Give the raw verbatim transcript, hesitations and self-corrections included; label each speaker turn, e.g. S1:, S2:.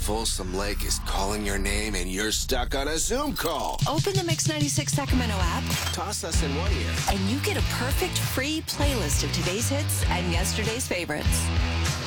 S1: Folsom Lake is calling your name and you're stuck on a Zoom call.
S2: Open the Mix ninety-six Sacramento app.
S1: Toss us in one ear.
S2: And you get a perfect free playlist of today's hits and yesterday's favorites.